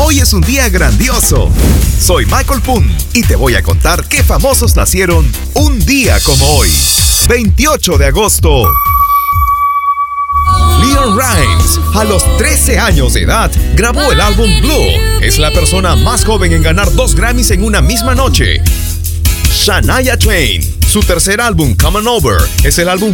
Hoy es un día grandioso. Soy Michael Poon y te voy a contar qué famosos nacieron un día como hoy, 28 de agosto. Leon Rimes, a los 13 años de edad, grabó el álbum Blue. Es la persona más joven en ganar 2 Grammys en una misma noche. Shania Twain, su tercer álbum, Come On Over, es el álbum